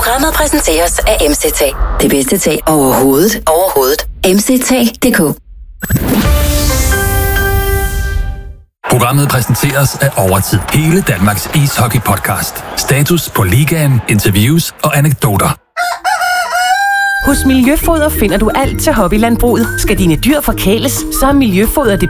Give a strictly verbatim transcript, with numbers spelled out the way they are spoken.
Programmet præsenteres af M C T. Det bedste tag overhovedet. Overhovedet. M C T punktum d k. Programmet præsenteres af Overtid. Hele Danmarks ishockey-podcast. Status på ligaen, interviews og anekdoter. Hos Miljøfoder finder du alt til hobbylandbruget. Skal dine dyr forkæles, så er Miljøfoder det